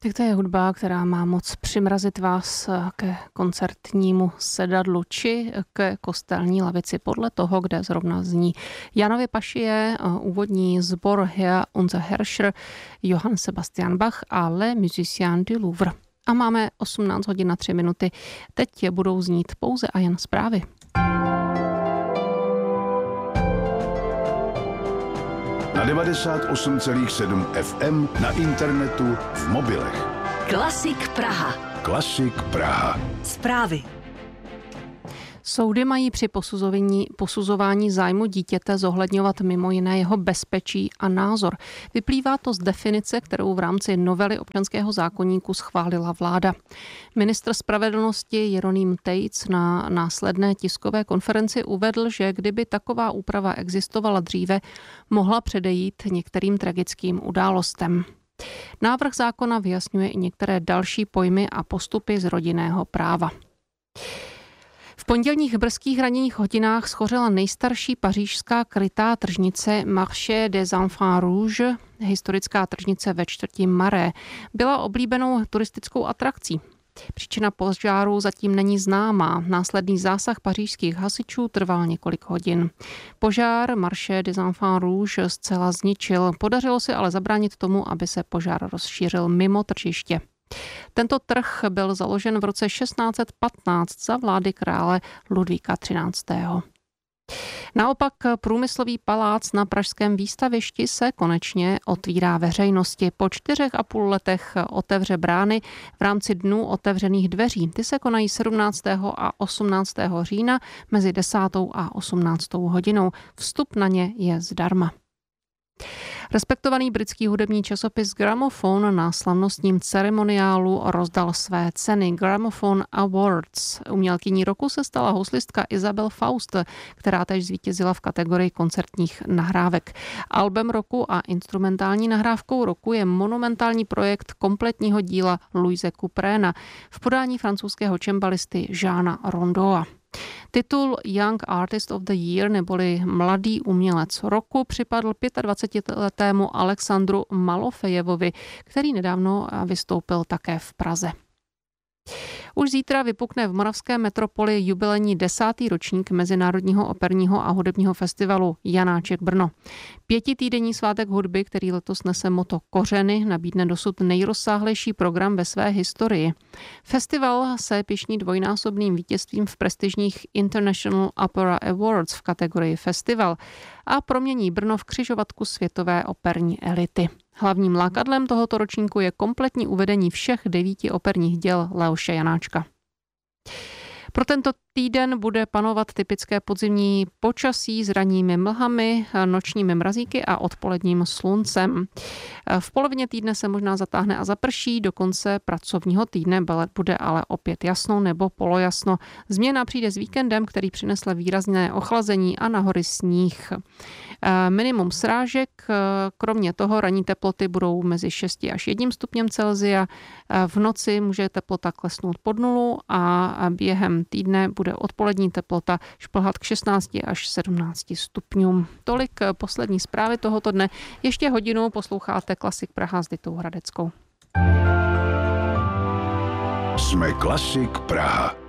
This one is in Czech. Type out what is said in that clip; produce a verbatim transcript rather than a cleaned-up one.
Tak to je hudba, která má moc přimrazit vás ke koncertnímu sedadlu či ke kostelní lavici podle toho, kde zrovna zní. Janovi Pašie, úvodní sbor Herr unser Herrscher, Johann Sebastian Bach a Les Musiciens du Louvre. A máme osmnáct hodin na tři minuty. Teď budou znít pouze a jen zprávy. Na devadesát osm celá sedm F M, na internetu, v mobilech. Klasik Praha. Klasik Praha. Zprávy. Soudy mají při posuzování, posuzování zájmu dítěte zohledňovat mimo jiné jeho bezpečí a názor. Vyplývá to z definice, kterou v rámci novely občanského zákoníku schválila vláda. Ministr spravedlnosti Jeroným Tejc na následné tiskové konferenci uvedl, že kdyby taková úprava existovala dříve, mohla předejít některým tragickým událostem. Návrh zákona vyjasňuje i některé další pojmy a postupy z rodinného práva. V pondělních brzkých ranních hodinách schořela nejstarší pařížská krytá tržnice Marché des Enfants Rouges, historická tržnice ve čtvrti Marais. Byla oblíbenou turistickou atrakcí. Příčina požáru zatím není známá. Následný zásah pařížských hasičů trval několik hodin. Požár Marché des Enfants Rouges zcela zničil. Podařilo se ale zabránit tomu, aby se požár rozšířil mimo tržiště. Tento trh byl založen v roce šestnáct set patnáct za vlády krále Ludvíka třináctého. Naopak průmyslový palác na pražském výstavišti se konečně otvírá veřejnosti. Po čtyřech a půl letech otevře brány v rámci dnů otevřených dveří. Ty se konají sedmnáctého a osmnáctého října mezi desátou a osmnáctou hodinou. Vstup na ně je zdarma. Respektovaný britský hudební časopis Gramophone na slavnostním ceremoniálu rozdal své ceny Gramophone Awards. Umělkyní roku se stala houslistka Isabel Faust, která též zvítězila v kategorii koncertních nahrávek. Albem roku a instrumentální nahrávkou roku je monumentální projekt kompletního díla Louise Couperéna v podání francouzského čembalisty Jeana Rondeaua. Titul Young Artist of the Year neboli Mladý umělec roku připadl dvacetipětiletému Alexandru Malofejevovi, který nedávno vystoupil také v Praze. Už zítra vypukne v moravské metropoli jubilejní desátý ročník Mezinárodního operního a hudebního festivalu Janáček Brno. Pětitýdenní svátek hudby, který letos nese motto Kořeny, nabídne dosud nejrozsáhlejší program ve své historii. Festival se pyšní dvojnásobným vítězstvím v prestižních International Opera Awards v kategorii festival a promění Brno v křižovatku světové operní elity. Hlavním lákadlem tohoto ročníku je kompletní uvedení všech devíti operních děl Leoše Janáčka. Pro tento týden bude panovat typické podzimní počasí s ranními mlhami, nočními mrazíky a odpoledním sluncem. V polovině týdne se možná zatáhne a zaprší, do konce pracovního týdne bude ale opět jasno nebo polojasno. Změna přijde s víkendem, který přinesl výrazné ochlazení a nahory sníh. Minimum srážek, kromě toho ranní teploty budou mezi šesti až jedním stupněm Celsia. V noci může teplota klesnout pod nulu a během týdne bude odpolední teplota šplhat k šestnácti až sedmnácti stupňům. Tolik poslední zprávy tohoto dne. Ještě hodinu posloucháte Klasik Praha s Ditou Hradeckou. Jsme Klasik Praha.